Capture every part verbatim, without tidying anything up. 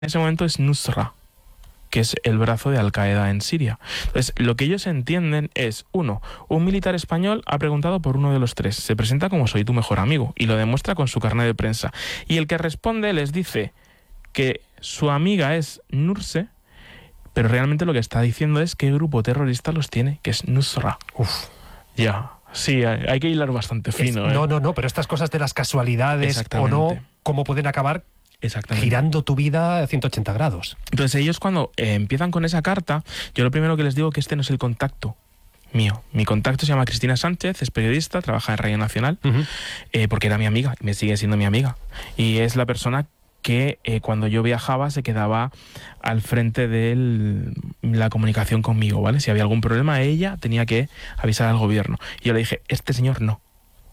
ese momento es Nusra, que es el brazo de Al-Qaeda en Siria. Entonces, lo que ellos entienden es, uno, un militar español ha preguntado por uno de los tres, se presenta como soy tu mejor amigo, y lo demuestra con su carnet de prensa. Y el que responde les dice que su amiga es Nurse, pero realmente lo que está diciendo es qué grupo terrorista los tiene, que es Nusra. Uf. Ya, sí, hay, hay que hilar bastante fino. Es, ¿eh? No, no, no, pero estas cosas de las casualidades o no, cómo pueden acabar girando tu vida a ciento ochenta grados. Entonces ellos cuando eh, empiezan con esa carta, yo lo primero que les digo es que este no es el contacto mío. Mi contacto se llama Cristina Sánchez, es periodista, trabaja en Radio Nacional, uh-huh. eh, porque era mi amiga, y me sigue siendo mi amiga. Y es la persona que eh, cuando yo viajaba se quedaba al frente de la comunicación conmigo, ¿vale? Si había algún problema, ella tenía que avisar al gobierno. Y yo le dije, este señor no.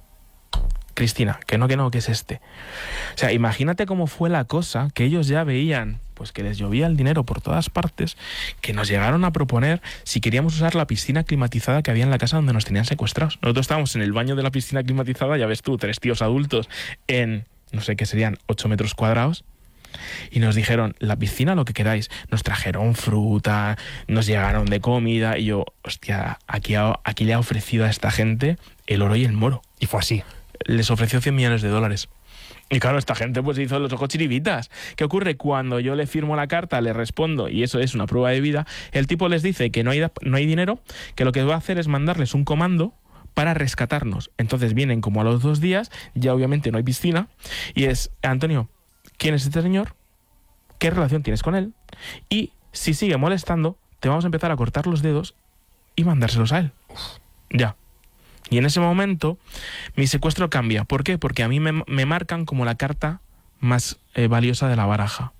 Cristina, que no, que no, que es este. O sea, imagínate cómo fue la cosa, que ellos ya veían pues que les llovía el dinero por todas partes, que nos llegaron a proponer si queríamos usar la piscina climatizada que había en la casa donde nos tenían secuestrados. Nosotros estábamos en el baño de la piscina climatizada, ya ves tú, tres tíos adultos en, no sé qué serían, ocho metros cuadrados, y nos dijeron, la piscina lo que queráis. Nos trajeron fruta, nos llegaron de comida, y yo, hostia, aquí, ha, aquí le ha ofrecido a esta gente el oro y el moro. Y fue así. Les ofreció cien millones de dólares. Y claro, esta gente pues hizo los ojos chiribitas. ¿Qué ocurre? Cuando yo le firmo la carta, le respondo, y eso es una prueba de vida, el tipo les dice que no hay, no hay dinero, que lo que va a hacer es mandarles un comando para rescatarnos. Entonces vienen como a los dos días, ya obviamente no hay piscina, y es, Antonio, ¿quién es este señor? ¿Qué relación tienes con él? Y si sigue molestando, te vamos a empezar a cortar los dedos y mandárselos a él. Ya. Y en ese momento mi secuestro cambia. ¿Por qué? Porque a mí me, me marcan como la carta más eh, valiosa de la baraja.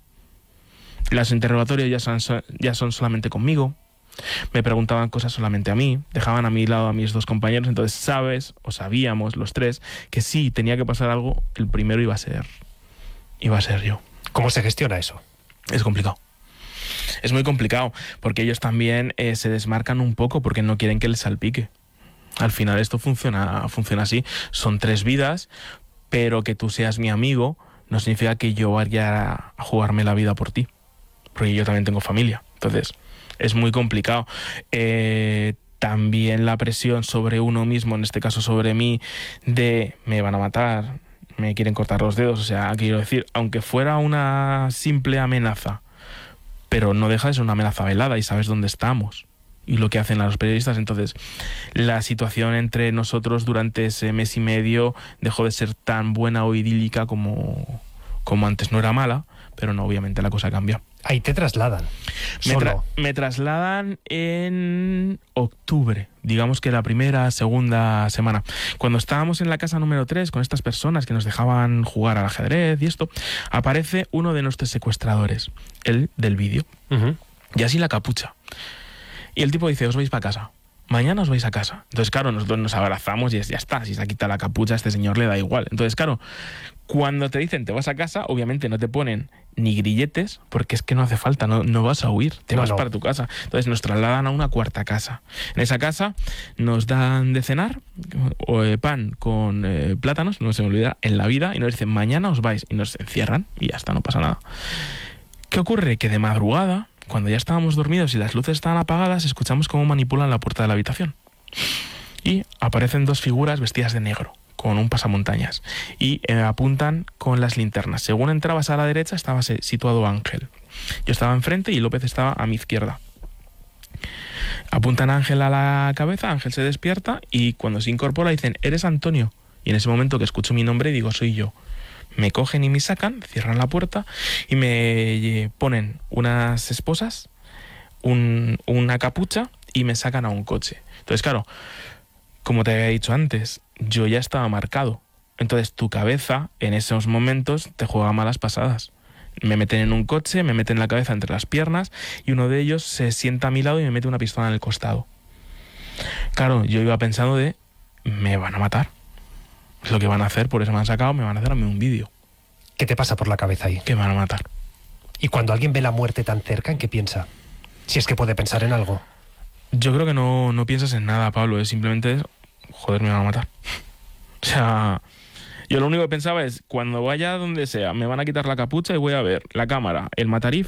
Los interrogatorios ya son, ya son solamente conmigo. Me preguntaban cosas solamente a mí. Dejaban a mi lado a mis dos compañeros. Entonces sabes, o sabíamos los tres, que si tenía que pasar algo, el primero iba a ser, iba a ser yo. ¿Cómo se gestiona eso? Es complicado. Es muy complicado, porque ellos también eh, se desmarcan un poco porque no quieren que les salpique. Al final esto funciona, funciona así. Son tres vidas, pero que tú seas mi amigo no significa que yo vaya a jugarme la vida por ti. Porque yo también tengo familia. Entonces, es muy complicado. Eh, también la presión sobre uno mismo, en este caso sobre mí, de me van a matar, me quieren cortar los dedos. O sea, quiero decir, aunque fuera una simple amenaza, pero no deja de ser una amenaza velada y sabes dónde estamos y lo que hacen a los periodistas. Entonces, la situación entre nosotros durante ese mes y medio dejó de ser tan buena o idílica como, como antes. No era mala, pero no, obviamente la cosa cambia. Ahí te trasladan. Me, tra- me trasladan en octubre, digamos que la primera, segunda semana. Cuando estábamos en la casa número tres con estas personas que nos dejaban jugar al ajedrez y esto, aparece uno de nuestros secuestradores, el del vídeo, uh-huh. y así la capucha. Y el tipo dice, os vais para casa, mañana os vais a casa. Entonces, claro, nosotros nos abrazamos y es, ya está, si se ha quitado la capucha, a este señor le da igual. Entonces, claro, cuando te dicen te vas a casa, obviamente no te ponen ni grilletes, porque es que no hace falta, no, no vas a huir, te no, vas no. para tu casa. Entonces nos trasladan a una cuarta casa. En esa casa nos dan de cenar o, eh, pan con eh, plátanos, no se me olvida, en la vida, y nos dicen, mañana os vais, y nos encierran y ya está, no pasa nada. ¿Qué ocurre? Que de madrugada, cuando ya estábamos dormidos y las luces estaban apagadas, escuchamos cómo manipulan la puerta de la habitación. Y aparecen dos figuras vestidas de negro, con un pasamontañas, y eh, apuntan con las linternas. Según entrabas a la derecha estaba situado Ángel. Yo estaba enfrente y López estaba a mi izquierda. Apuntan a Ángel a la cabeza, Ángel se despierta y cuando se incorpora dicen, ¿eres Antonio? Y en ese momento que escucho mi nombre digo, soy yo. Me cogen y me sacan, cierran la puerta y me ponen unas esposas, un, una capucha y me sacan a un coche. Entonces, claro, como te había dicho antes, yo ya estaba marcado. Entonces tu cabeza en esos momentos te juega malas pasadas. Me meten en un coche, me meten la cabeza entre las piernas y uno de ellos se sienta a mi lado y me mete una pistola en el costado. Claro, yo iba pensando de, me van a matar. Es lo que van a hacer, por eso me han sacado, me van a hacer a mí un vídeo. ¿Qué te pasa por la cabeza ahí? Que me van a matar. ¿Y cuando alguien ve la muerte tan cerca, en qué piensa? Si es que puede pensar en algo. Yo creo que no, no piensas en nada, Pablo, es simplemente, joder, me van a matar. O sea, Yo lo único que pensaba es, cuando vaya donde sea, me van a quitar la capucha y voy a ver la cámara, el matarife